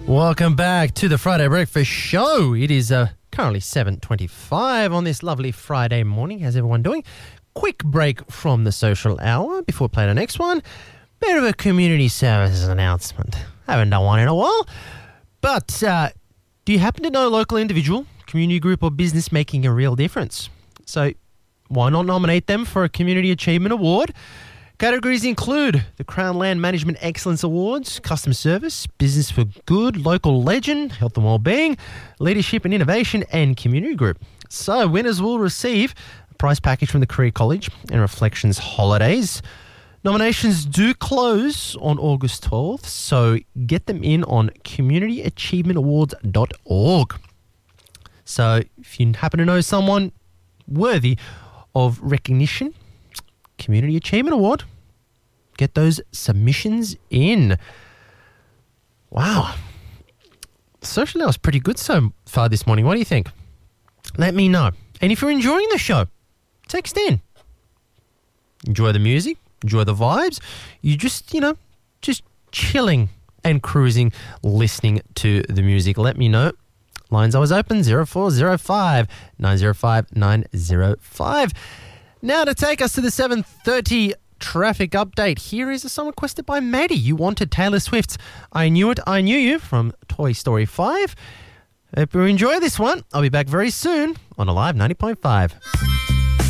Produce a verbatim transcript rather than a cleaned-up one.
Welcome back to the Friday Breakfast Show. It is uh, currently seven twenty-five on this lovely Friday morning. How's everyone doing? Quick break from the social hour before we play the next one. Bit of a community services announcement. Haven't done one in a while. But uh, do you happen to know a local individual, community group or business making a real difference? So why not nominate them for a Community Achievement Award? Categories include the Crown Land Management Excellence Awards, Customer Service, Business for Good, Local Legend, Health and Wellbeing, Leadership and Innovation, and Community Group. So winners will receive a prize package from the Career College and Reflections Holidays. Nominations do close on August twelfth, so get them in on community achievement awards dot org. So if you happen to know someone worthy of recognition, Community Achievement Award, get those submissions in. Wow. Social hour is pretty good so far this morning. What do you think? Let me know. And if you're enjoying the show, text in. Enjoy the music, enjoy the vibes. You just, you know, just chilling and cruising, listening to the music. Let me know. Lines always open, zero four zero five, nine zero five, nine zero five. Now to take us to the seven thirty traffic update, here is a song requested by Maddie. You wanted Taylor Swift's I Knew It, I Knew You from Toy Story five. Hope you enjoy this one. I'll be back very soon on Alive ninety point five.